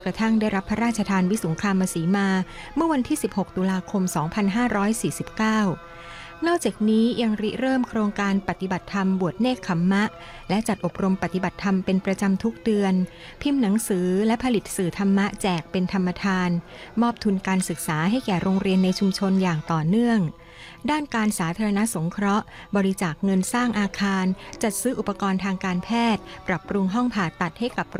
กระทั่งได้รับพระราชทานวิสุงคามสีมาเมื่อวันที่ 16 ตุลาคม 2549 นอกจากนี้ยังริเริ่มโครงการปฏิบัติธรรมบวชเนกขัมมะและจัดอบรมปฏิบัติธรรมเป็นประจำทุกเดือนพิมพ์หนังสือและผลิตสื่อธรรมะแจกเป็นธรรมทานมอบทุนการศึกษาให้แก่โรงเรียนในชุมชนอย่างต่อเนื่องด้านการสาธารณสงเคราะห์บริจาคเงินสร้างอาคารจัดซื้ออุปกรณ์ทางการแพทย์ปรับปรุงห้องผ่าตัดให้กับ